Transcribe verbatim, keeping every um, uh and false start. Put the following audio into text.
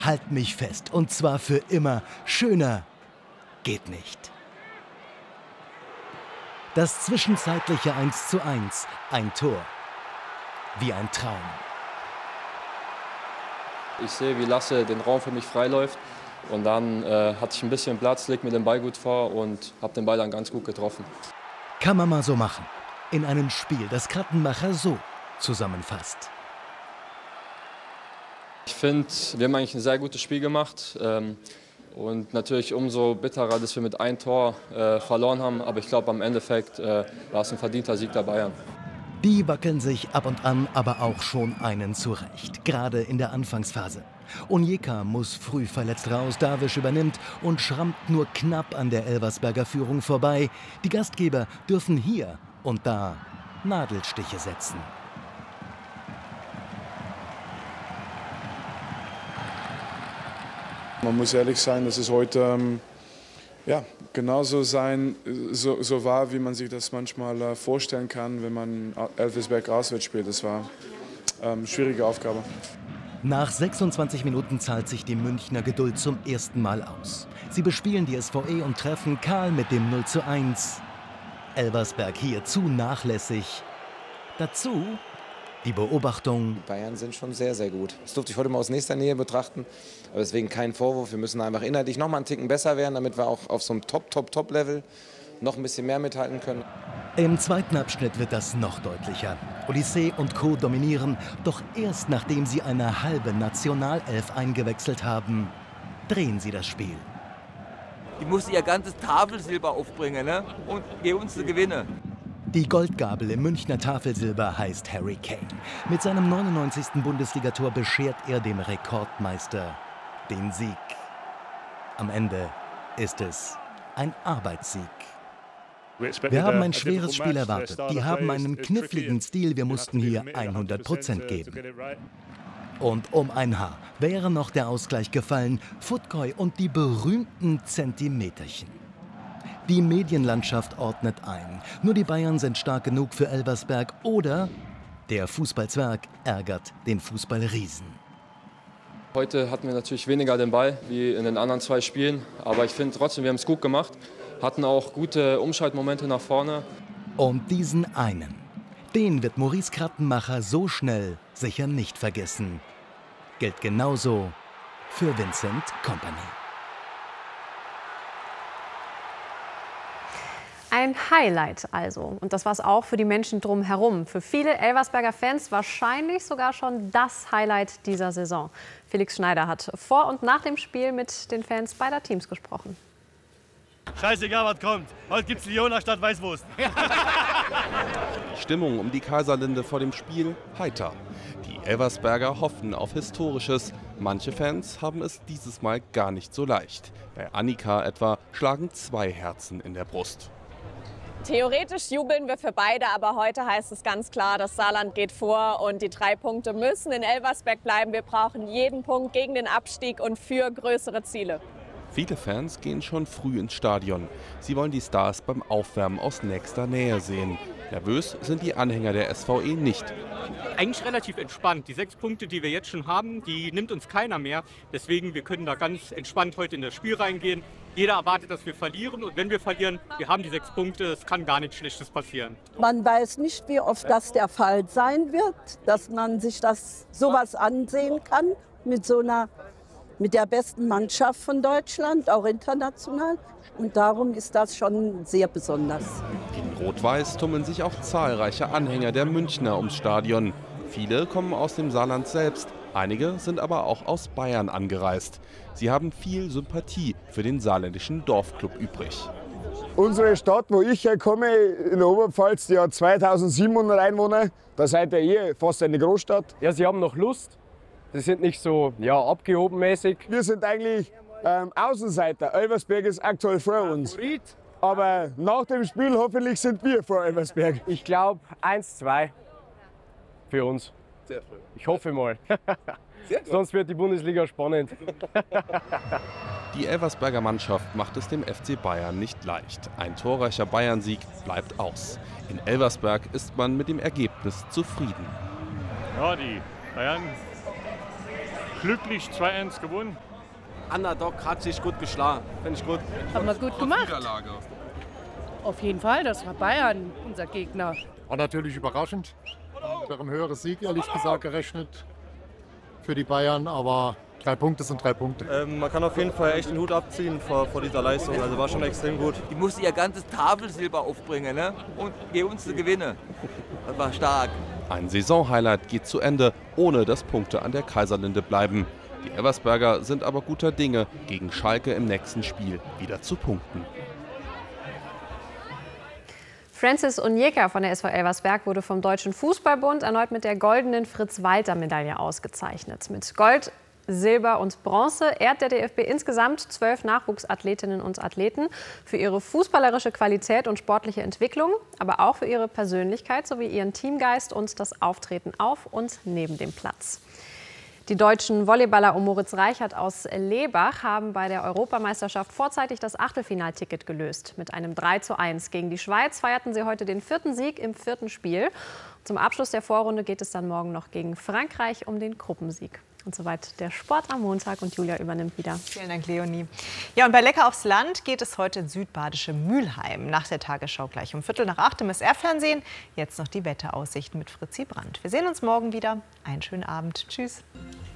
Halt mich fest, und zwar für immer. Schöner geht nicht. Das zwischenzeitliche eins zu eins, ein Tor. Wie ein Traum. Ich sehe, wie Lasse den Raum für mich freiläuft. Und dann äh, hatte ich ein bisschen Platz, leg mir den Ball gut vor und habe den Ball dann ganz gut getroffen. Kann man mal so machen. In einem Spiel, das Krattenmacher so zusammenfasst. Ich finde, wir haben eigentlich ein sehr gutes Spiel gemacht. Ähm, und natürlich umso bitterer, dass wir mit einem Tor äh, verloren haben. Aber ich glaube, am Endeffekt äh, war es ein verdienter Sieg der Bayern. Die wackeln sich ab und an aber auch schon einen zurecht, gerade in der Anfangsphase. Onyeka muss früh verletzt raus, Darwish übernimmt und schrammt nur knapp an der Elversberger Führung vorbei. Die Gastgeber dürfen hier und da Nadelstiche setzen. Man muss ehrlich sein, dass es heute ähm, ja, genauso sein, so, so war, wie man sich das manchmal äh, vorstellen kann, wenn man Elversberg auswärts spielt. Das war ähm, eine schwierige Aufgabe. Nach sechsundzwanzig Minuten zahlt sich die Münchner Geduld zum ersten Mal aus. Sie bespielen die S V E und treffen Karl mit dem null zu eins. Elversberg hier zu nachlässig. Dazu die Beobachtung. Die Bayern sind schon sehr, sehr gut. Das durfte ich heute mal aus nächster Nähe betrachten. Aber deswegen kein Vorwurf. Wir müssen einfach inhaltlich noch mal einen Ticken besser werden, damit wir auch auf so einem Top, Top, Top-Level noch ein bisschen mehr mithalten können. Im zweiten Abschnitt wird das noch deutlicher. Odyssee und Co. dominieren, doch erst nachdem sie eine halbe Nationalelf eingewechselt haben, drehen sie das Spiel. Die musste ihr ganzes Tafelsilber aufbringen, ne? Und geben uns zu gewinnen. Die Goldgabel im Münchner Tafelsilber heißt Harry Kane. Mit seinem neunundneunzigsten Bundesligator beschert er dem Rekordmeister den Sieg. Am Ende ist es ein Arbeitssieg. Wir haben ein schweres Spiel erwartet. Die haben einen kniffligen Stil. Wir mussten hier hundert Prozent geben. Und um ein Haar wäre noch der Ausgleich gefallen. Futkoi und die berühmten Zentimeterchen. Die Medienlandschaft ordnet ein. Nur die Bayern sind stark genug für Elversberg oder der Fußballzwerg ärgert den Fußballriesen. Heute hatten wir natürlich weniger den Ball wie in den anderen zwei Spielen. Aber ich finde trotzdem, wir haben es gut gemacht. Hatten auch gute Umschaltmomente nach vorne. Und diesen einen, den wird Maurice Krattenmacher so schnell sicher nicht vergessen. Gilt genauso für Vincent Kompany. Ein Highlight also. Und das war es auch für die Menschen drumherum. Für viele Elversberger Fans wahrscheinlich sogar schon das Highlight dieser Saison. Felix Schneider hat vor und nach dem Spiel mit den Fans beider Teams gesprochen. Scheißegal, was kommt. Heute gibt's Lyoner statt Weißwurst. Die Stimmung um die Kaiserlinde vor dem Spiel heiter. Die Elversberger hoffen auf Historisches. Manche Fans haben es dieses Mal gar nicht so leicht. Bei Annika etwa schlagen zwei Herzen in der Brust. Theoretisch jubeln wir für beide, aber heute heißt es ganz klar, das Saarland geht vor und die drei Punkte müssen in Elversberg bleiben. Wir brauchen jeden Punkt gegen den Abstieg und für größere Ziele. Viele Fans gehen schon früh ins Stadion. Sie wollen die Stars beim Aufwärmen aus nächster Nähe sehen. Nervös sind die Anhänger der S V E nicht. Eigentlich relativ entspannt. Die sechs Punkte, die wir jetzt schon haben, die nimmt uns keiner mehr. Deswegen, wir können da ganz entspannt heute in das Spiel reingehen. Jeder erwartet, dass wir verlieren. Und wenn wir verlieren, wir haben die sechs Punkte. Es kann gar nichts Schlechtes passieren. Man weiß nicht, wie oft das der Fall sein wird, dass man sich das sowas ansehen kann mit so einer mit der besten Mannschaft von Deutschland, auch international. Und darum ist das schon sehr besonders. In Rot-Weiß tummeln sich auch zahlreiche Anhänger der Münchner ums Stadion. Viele kommen aus dem Saarland selbst, einige sind aber auch aus Bayern angereist. Sie haben viel Sympathie für den saarländischen Dorfclub übrig. Unsere Stadt, wo ich herkomme, in der Oberpfalz, die hat zweitausendsiebenhundert Einwohner. Da seid ihr hier fast eine Großstadt. Ja, sie haben noch Lust. Sie sind nicht so ja, abgehobenmäßig. Wir sind eigentlich ähm, Außenseiter. Elversberg ist aktuell vor uns. Aber nach dem Spiel hoffentlich sind wir vor Elversberg. Ich glaube eins zwei für uns. Sehr früh. Ich hoffe mal. Sonst wird die Bundesliga spannend. Die Elversberger Mannschaft macht es dem F C Bayern nicht leicht. Ein torreicher Bayern-Sieg bleibt aus. In Elversberg ist man mit dem Ergebnis zufrieden. Ja, die Bayern glücklich zwei eins gewonnen. Underdog hat sich gut geschlagen, finde ich gut. Haben wir gut gemacht. Auf jeden Fall, das war Bayern, unser Gegner. War natürlich überraschend. Mit einem höheren Sieg, ehrlich gesagt, gerechnet für die Bayern, aber drei Punkte sind drei Punkte. Ähm, man kann auf jeden Fall echt den Hut abziehen vor, vor dieser Leistung, also war schon extrem gut. Die musste ihr ganzes Tafelsilber aufbringen, ne? Und gegen uns zu gewinnen. Das war stark. Ein Saisonhighlight geht zu Ende, ohne dass Punkte an der Kaiserlinde bleiben. Die Elversberger sind aber guter Dinge, gegen Schalke im nächsten Spiel wieder zu punkten. Francis Onyeka von der S V Elversberg wurde vom Deutschen Fußballbund erneut mit der goldenen Fritz-Walter-Medaille ausgezeichnet. Mit Gold, Silber und Bronze ehrt der D F B insgesamt zwölf Nachwuchsathletinnen und Athleten für ihre fußballerische Qualität und sportliche Entwicklung, aber auch für ihre Persönlichkeit sowie ihren Teamgeist und das Auftreten auf und neben dem Platz. Die deutschen Volleyballer um Moritz Reichert aus Lebach haben bei der Europameisterschaft vorzeitig das Achtelfinalticket gelöst. Mit einem drei zu eins gegen die Schweiz feierten sie heute den vierten Sieg im vierten Spiel. Zum Abschluss der Vorrunde geht es dann morgen noch gegen Frankreich um den Gruppensieg. Und soweit der Sport am Montag und Julia übernimmt wieder. Vielen Dank, Leonie. Ja, und bei Lecker aufs Land geht es heute ins südbadische Mülheim. Nach der Tagesschau gleich um Viertel nach acht im S R-Fernsehen. Jetzt noch die Wetteraussichten mit Fritzi Brandt. Wir sehen uns morgen wieder. Einen schönen Abend. Tschüss.